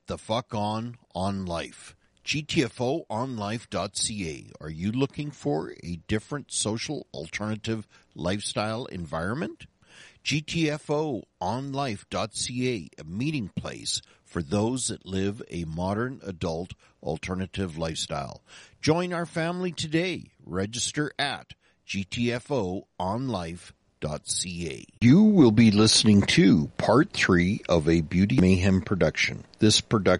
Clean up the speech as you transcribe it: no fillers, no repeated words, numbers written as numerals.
Get the fuck on life. GTFOonlife.ca. Are you looking for a different social alternative lifestyle environment? GTFOonlife.ca, a meeting place for those that live a modern adult alternative lifestyle. Join our family today. Register at GTFOonlife.ca. You will be listening to part 3 of a Beauty Mayhem production. This production